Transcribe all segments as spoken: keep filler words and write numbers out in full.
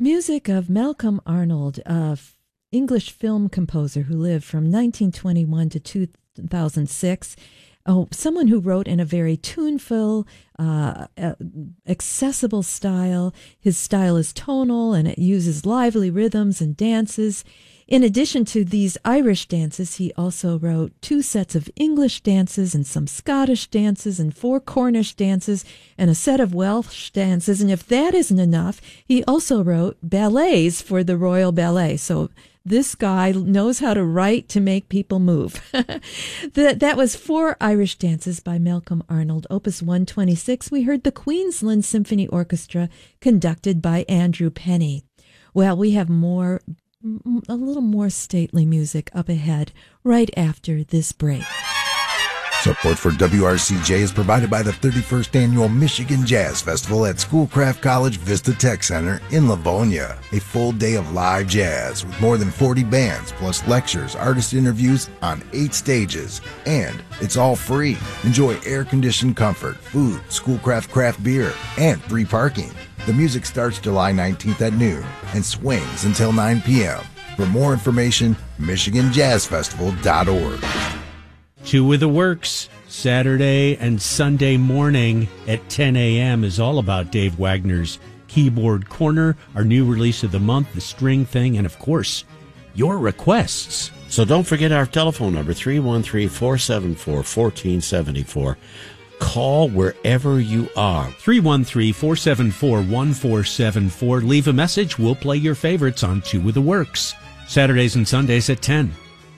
Music of Malcolm Arnold, a English film composer who lived from nineteen twenty-one to two thousand six. Oh, someone who wrote in a very tuneful, uh, uh, accessible style. His style is tonal and it uses lively rhythms and dances. In addition to these Irish dances, he also wrote two sets of English dances and some Scottish dances and four Cornish dances and a set of Welsh dances. And if that isn't enough, he also wrote ballets for the Royal Ballet. So this guy knows how to write to make people move. that, that was four Irish dances by Malcolm Arnold, Opus one twenty-six. We heard the Queensland Symphony Orchestra conducted by Andrew Penny. Well, we have more, a little more stately music up ahead right after this break. Support for W R C J is provided by the thirty-first Annual Michigan Jazz Festival at Schoolcraft College Vista Tech Center in Livonia. A full day of live jazz with more than forty bands, plus lectures, artist interviews on eight stages. And it's all free. Enjoy air-conditioned comfort, food, Schoolcraft craft beer, and free parking. The music starts July nineteenth at noon and swings until nine p.m. For more information, michigan jazz festival dot org. Two with the Works, Saturday and Sunday morning at ten a.m. is all about Dave Wagner's Keyboard Corner, our new release of the month, The String Thing, and of course, your requests. So don't forget our telephone number, three one three, four seven four, one four seven four. Call wherever you are. three one three, four seven four, one four seven four. Leave a message. We'll play your favorites on Two with the Works, Saturdays and Sundays at ten.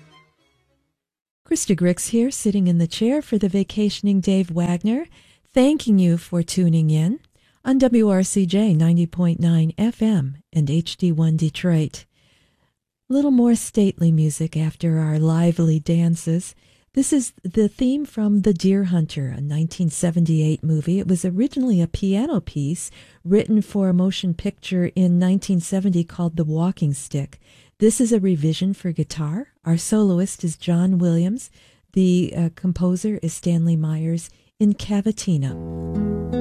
Krista Grix here, sitting in the chair for the vacationing Dave Wagner, thanking you for tuning in on W R C J ninety point nine F M and H D one Detroit. A little more stately music after our lively dances. This is the theme from The Deer Hunter, a nineteen seventy-eight movie. It was originally a piano piece written for a motion picture in nineteen seventy called The Walking Stick. This is a revision for guitar. Our soloist is John Williams. The uh, composer is Stanley Myers in Cavatina.